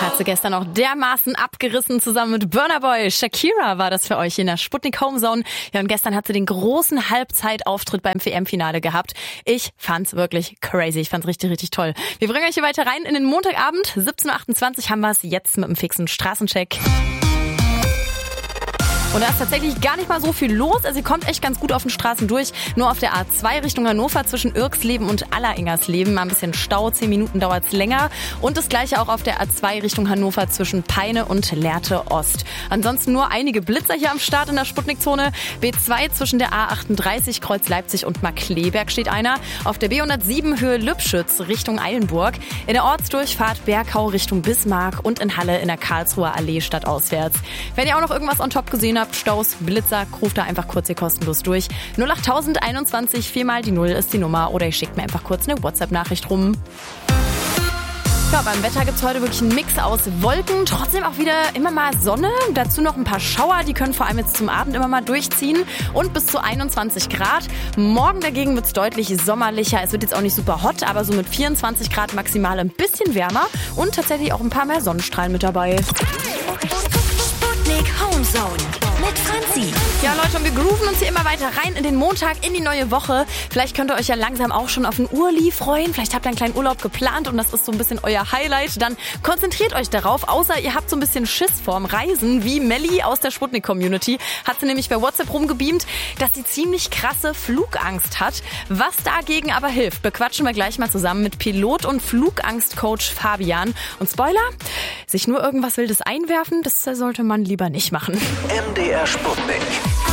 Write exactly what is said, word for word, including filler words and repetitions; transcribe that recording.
Hat sie gestern auch dermaßen abgerissen zusammen mit Burna Boy. Shakira war das für euch in der Sputnik Homezone. Ja, und gestern hat sie den großen Halbzeitauftritt beim W M-Finale gehabt. Ich fand's wirklich crazy. Ich fand's richtig, richtig toll. Wir bringen euch hier weiter rein in den Montagabend. siebzehn Uhr achtundzwanzig haben wir es jetzt mit einem fixen Straßencheck. Und da ist tatsächlich gar nicht mal so viel los. Also ihr kommt echt ganz gut auf den Straßen durch. Nur auf der A zwei Richtung Hannover zwischen Irksleben und Alleringersleben. Mal ein bisschen Stau, zehn Minuten dauert's länger. Und das gleiche auch auf der A zwei Richtung Hannover zwischen Peine und Lehrte Ost. Ansonsten nur einige Blitzer hier am Start in der Sputnikzone. B zwei zwischen der A achtunddreißig Kreuz Leipzig und Markkleeberg steht einer. Auf der B hundertsieben Höhe Lübschütz Richtung Eilenburg. In der Ortsdurchfahrt Bergau Richtung Bismarck und in Halle in der Karlsruher Allee stadtauswärts. Wenn ihr auch noch irgendwas on top gesehen habt, Staus, Blitzer, ruft da einfach kurz hier kostenlos durch. null acht einundzwanzig, viermal die Null ist die Nummer oder ihr schickt mir einfach kurz eine WhatsApp-Nachricht rum. Ja, beim Wetter gibt's heute wirklich einen Mix aus Wolken, trotzdem auch wieder immer mal Sonne, dazu noch ein paar Schauer, die können vor allem jetzt zum Abend immer mal durchziehen und bis zu einundzwanzig Grad. Morgen dagegen wird's deutlich sommerlicher, es wird jetzt auch nicht super hot, aber so mit vierundzwanzig Grad maximal ein bisschen wärmer und tatsächlich auch ein paar mehr Sonnenstrahlen mit dabei. Sputnik Homezone mit Franzi. Ja, Leute, und wir grooven uns hier immer weiter rein in den Montag, in die neue Woche. Vielleicht könnt ihr euch ja langsam auch schon auf den Urli freuen. Vielleicht habt ihr einen kleinen Urlaub geplant und das ist so ein bisschen euer Highlight. Dann konzentriert euch darauf, außer ihr habt so ein bisschen Schiss vorm Reisen, wie Melli aus der Sputnik-Community. Hat sie nämlich bei WhatsApp rumgebeamt, dass sie ziemlich krasse Flugangst hat. Was dagegen aber hilft, bequatschen wir gleich mal zusammen mit Pilot- und Flugangstcoach Fabian. Und Spoiler, sich nur irgendwas Wildes einwerfen, das sollte man lieber nicht machen. M D R Sputnik.